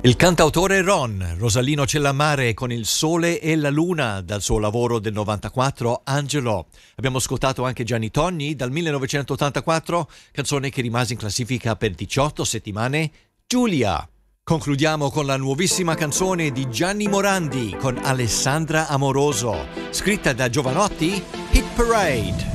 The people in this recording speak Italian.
Il cantautore Ron, Rosalino Cellamare con Il sole e la luna dal suo lavoro del 94 Angelo. Abbiamo ascoltato anche Gianni Togni dal 1984, canzone che rimase in classifica per 18 settimane, Giulia. Concludiamo con la nuovissima canzone di Gianni Morandi con Alessandra Amoroso, scritta da Giovanotti, Hit Parade.